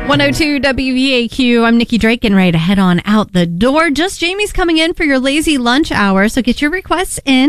102 WVAQ. I'm Nikki Drake, getting ready to head on out the door. Just Jamie's coming in for your lazy lunch hour, so get your requests in.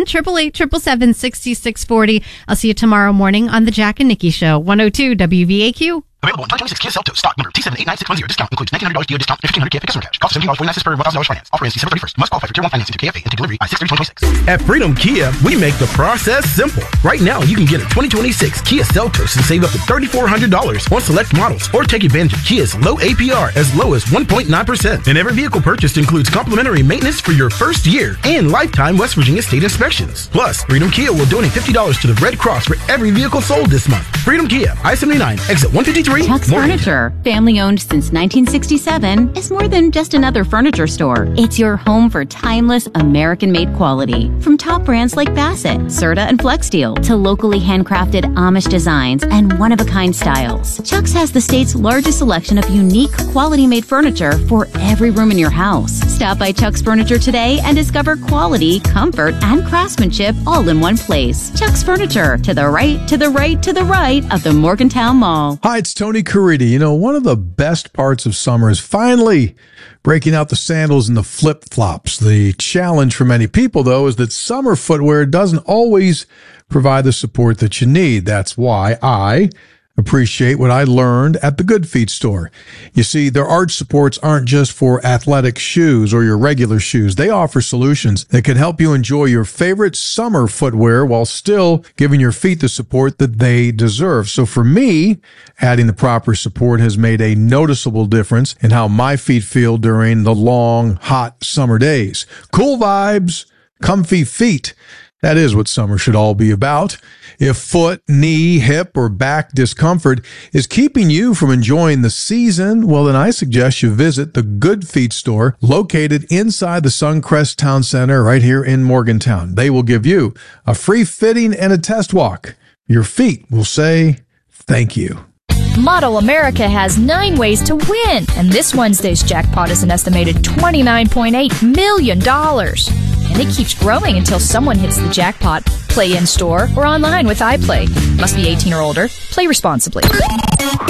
888-777-6640. I'll see you tomorrow morning on the Jack and Nikki Show. 102 WVAQ. Available in 2026 Kia Seltos. Stock number T789610. Discount includes $1,900 DO discount and $1,500 KFA customer cash. Cost $17.49 per $1,000 finance. Offer ends December 31st. Must qualify for Tier 1 financing to KFA and take delivery by 6/3/2026. At Freedom Kia, we make the process simple. Right now, you can get a 2026 Kia Seltos and save up to $3,400 on select models, or take advantage of Kia's low APR as low as 1.9%. And every vehicle purchased includes complimentary maintenance for your first year and lifetime West Virginia state inspections. Plus, Freedom Kia will donate $50 to the Red Cross for every vehicle sold this month. Freedom Kia, I-79, exit 153. Chuck's Furniture, family owned since 1967, is more than just another furniture store. It's your home for timeless American-made quality. From top brands like Bassett, Serta, and FlexSteel to locally handcrafted Amish designs and one-of-a-kind styles, Chuck's has the state's largest selection of unique quality-made furniture for every room in your house. Stop by Chuck's Furniture today and discover quality, comfort, and craftsmanship all in one place. Chuck's Furniture, to the right, to the right, to the right of the Morgantown Mall. Hi, it's Tony Caridi. You know, one of the best parts of summer is finally breaking out the sandals and the flip-flops. The challenge for many people, though, is that summer footwear doesn't always provide the support that you need. That's why I appreciate what I learned at the Good Feet store. You see, their arch supports aren't just for athletic shoes or your regular shoes. They offer solutions that can help you enjoy your favorite summer footwear while still giving your feet the support that they deserve. So for me, adding the proper support has made a noticeable difference in how my feet feel during the long, hot summer days. Cool vibes, comfy feet. That is what summer should all be about. If foot, knee, hip, or back discomfort is keeping you from enjoying the season, well, then I suggest you visit the Good Feet store located inside the Suncrest Town Center right here in Morgantown. They will give you a free fitting and a test walk. Your feet will say thank you. Model America has 9 ways to win, and this Wednesday's jackpot is an estimated $29.8 million. And it keeps growing until someone hits the jackpot. Play in-store or online with iPlay. Must be 18 or older. Play responsibly.